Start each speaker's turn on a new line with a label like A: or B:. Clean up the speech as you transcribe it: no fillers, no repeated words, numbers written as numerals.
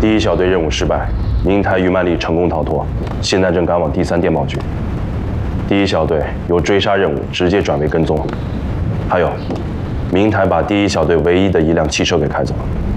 A: 第一小队任务失败，明台与曼丽成功逃脱，现在正赶往第3电报局。第一小队由追杀任务直接转为跟踪。还有，明台把第一小队唯一的一辆汽车给开走了。